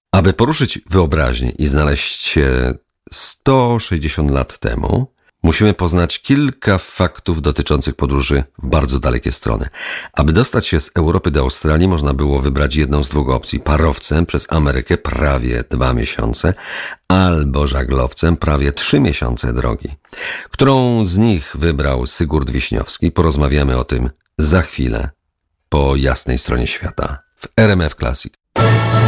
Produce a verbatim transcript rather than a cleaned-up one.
Aby poruszyć wyobraźnię i znaleźć się sto sześćdziesiąt lat temu, musimy poznać kilka faktów dotyczących podróży w bardzo dalekie strony. Aby dostać się z Europy do Australii, można było wybrać jedną z dwóch opcji. Parowcem przez Amerykę prawie dwa miesiące, albo żaglowcem prawie trzy miesiące drogi. Którą z nich wybrał Sygurt Wiśniowski? Porozmawiamy o tym za chwilę po jasnej stronie świata w R M F Classic.